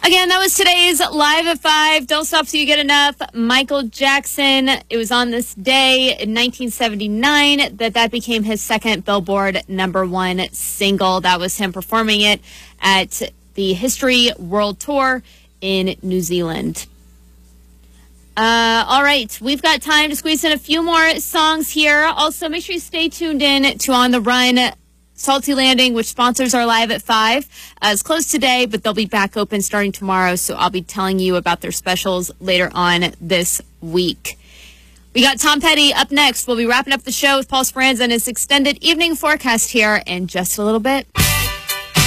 Again, that was today's Live at 5. Don't Stop Till You Get Enough. Michael Jackson. It was on this day in 1979 that became his second Billboard #1 single. That was him performing it at the History World Tour in New Zealand. All right, we've got time to squeeze in a few more songs here. Also, make sure you stay tuned in to On the Run. Salty Landing, which sponsors our Live at 5, is closed today, but they'll be back open starting tomorrow, so I'll be telling you about their specials later on this week. We got Tom Petty up next. We'll be wrapping up the show with Paul Speranza and his extended evening forecast here in just a little bit.